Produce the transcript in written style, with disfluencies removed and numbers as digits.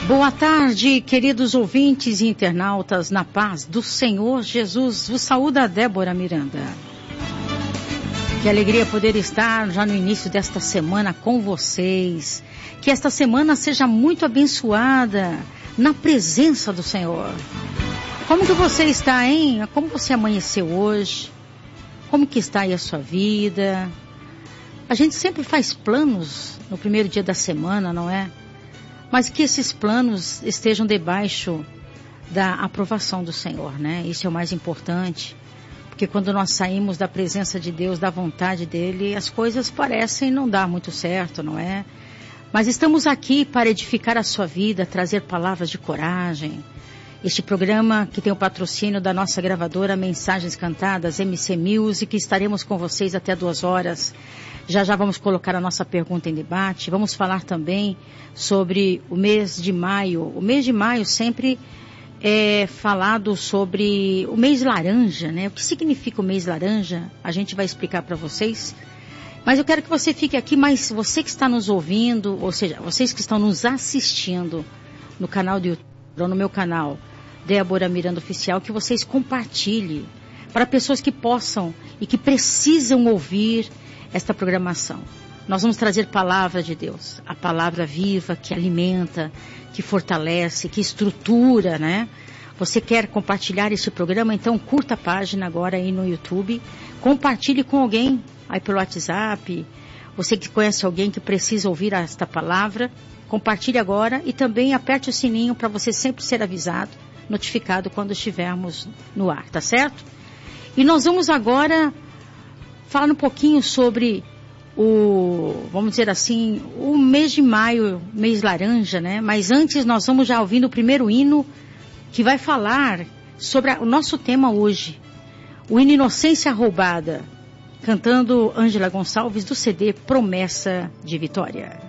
Boa tarde, queridos ouvintes e internautas, na paz do Senhor Jesus. Vos saúda a Débora Miranda. Que alegria poder estar já no início desta semana com vocês. Que esta semana seja muito abençoada na presença do Senhor. Como que você está, hein? Como você amanheceu hoje? Como que está aí a sua vida? A gente sempre faz planos no primeiro dia da semana, não é? Mas que esses planos estejam debaixo da aprovação do Senhor, né? Isso é o mais importante. Porque quando nós saímos da presença de Deus, da vontade dEle, as coisas parecem não dar muito certo, não é? Mas estamos aqui para edificar a sua vida, trazer palavras de coragem. Este programa que tem o patrocínio da nossa gravadora Mensagens Cantadas, MC Music, estaremos com vocês até 2 horas. Já vamos colocar a nossa pergunta em debate. Vamos falar também sobre o mês de maio. O mês de maio sempre é falado sobre o mês laranja, né? O que significa o mês laranja? A gente vai explicar para vocês. Mas eu quero que você fique aqui, mas você que está nos ouvindo, ou seja, vocês que estão nos assistindo no canal do YouTube, ou no meu canal, Débora Miranda Oficial, que vocês compartilhem para pessoas que possam e que precisam ouvir esta programação. Nós vamos trazer palavra de Deus, a palavra viva que alimenta, que fortalece, que estrutura, né? Você quer compartilhar este programa? Então curta a página agora aí no YouTube, compartilhe com alguém aí pelo WhatsApp. Você que conhece alguém que precisa ouvir esta palavra, compartilhe agora e também aperte o sininho para você sempre ser avisado, notificado quando estivermos no ar, tá certo? E nós vamos agora falar um pouquinho sobre vamos dizer assim, o mês de maio, mês laranja, né? Mas antes nós vamos já ouvindo o primeiro hino que vai falar sobre o nosso tema hoje, o hino Inocência Roubada, cantando Ângela Gonçalves do CD Promessa de Vitória.